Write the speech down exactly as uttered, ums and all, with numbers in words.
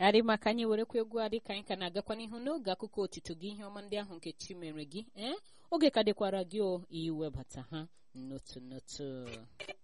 Arị maka anyị werekwa egwu adị ka anyị ka na-agakwa n'ihu n'oge akụkọ otito gị ihe ọma ndị ahụ nke chi mere gị ee oge ka dịkwara gị o iwebata ha n'otu n'otu.